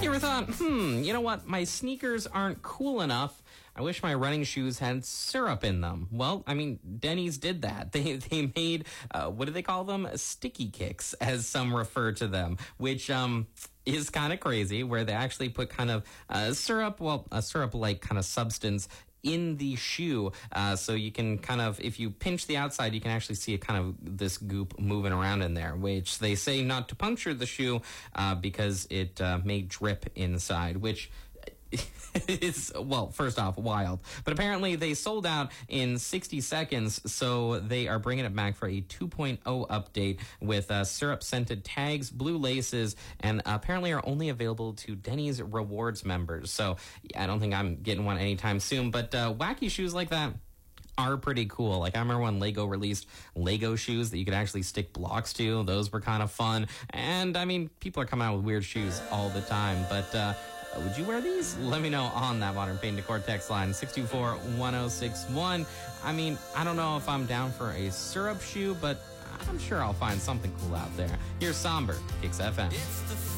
You ever thought, you know what? My sneakers aren't cool enough. I wish my running shoes had syrup in them. Well, I mean, Denny's did that. They made, what do they call them? Sticky kicks, as some refer to them, which is kind of crazy, where they actually put kind of syrup, well, a syrup-like kind of substance in the shoe, so you can kind of, if you pinch the outside, you can actually see a kind of this goop moving around in there, which they say not to puncture the shoe because it may drip inside, which is, well, first off, wild. But apparently they sold out in 60 seconds, so they are bringing it back for a 2.0 update with syrup-scented tags, blue laces, and apparently are only available to Denny's Rewards members. So yeah, I don't think I'm getting one anytime soon, but wacky shoes like that are pretty cool. Like, I remember when Lego released Lego shoes that you could actually stick blocks to. Those were kind of fun. And, I mean, people are coming out with weird shoes all the time, but would you wear these? Let me know on that Modern Paint Decor text line, 624-1061. I mean, I don't know if I'm down for a syrup shoe, but I'm sure I'll find something cool out there. Here's Somber, Kicks FM.